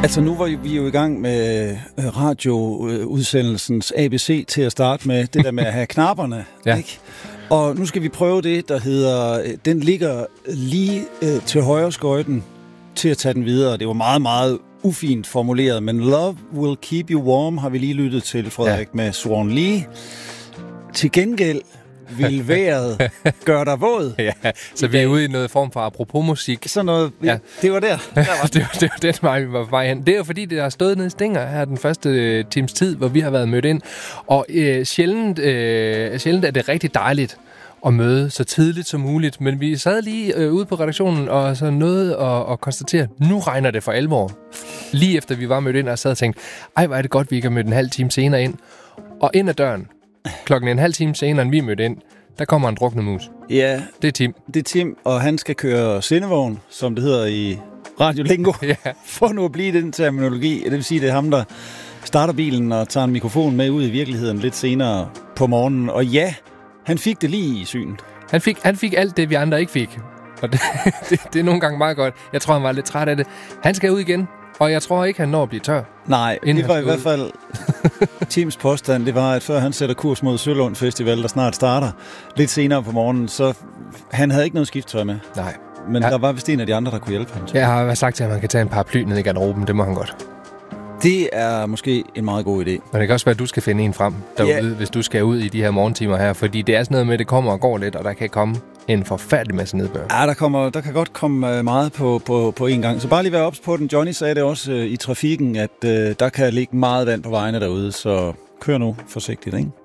Altså nu var vi jo i gang med radioudsendelsens ABC til at starte med, det der med at have knapperne, ja. Ikke? Og nu skal vi prøve det, der hedder, den ligger lige til højre skøjten til at tage den videre. Det var meget, meget ufint formuleret, men Love Will Keep You Warm har vi lige lyttet til, Frederik, med Swan Lee. Til gengæld vil vejret gøre dig våd. Ja, så vi er ude i noget form for apropos musik. Sådan noget, ja. Det var der. det var den vej, vi var på vej hen. Det er jo fordi, det har stået nede i Stinger her den første times tid, hvor vi har været mødt ind. Og sjældent er det rigtig dejligt at møde så tidligt som muligt. Men vi sad lige ude på redaktionen og så nåede at konstatere, nu regner det for alvor. Lige efter vi var mødt ind og sad og tænkte, ej, hvor er det godt, vi ikke har mødt en halv time senere ind. Og ind ad døren, klokken en halv time senere, end vi mødte ind, der kommer en druknet mus. Ja. Det er Tim. Det er Tim, og han skal køre sendevogn, som det hedder i radiolingo, for nu at blive den terminologi. Det vil sige, det er ham, der starter bilen og tager en mikrofon med ud i virkeligheden lidt senere på morgenen. Og ja, han fik det lige i synet. Han fik alt det, vi andre ikke fik. Og det er nogle gange meget godt. Jeg tror, han var lidt træt af det. Han skal ud igen, og jeg tror ikke, han når at blive tør. Nej, det var i hvert fald Tims påstand. Det var, at før han sætter kurs mod Sølund Festival, der snart starter lidt senere på morgenen, så han havde ikke noget skifttøj med. Nej. Men der var vist en af de andre, der kunne hjælpe ham. Jeg har sagt til ham, at han kan tage en paraply ned i garderoben. Det må han godt. Det er måske en meget god idé. Men det kan også være, at du skal finde en frem derude, hvis du skal ud i de her morgentimer her. Fordi det er sådan noget med, at det kommer og går lidt, og der kan komme en forfærdelig masse nedbør. Ja, der kan godt komme meget på en gang. Så bare lige være ops på den. Johnny sagde det også i trafikken, at der kan ligge meget vand på vejene derude, så kør nu forsigtigt, ikke?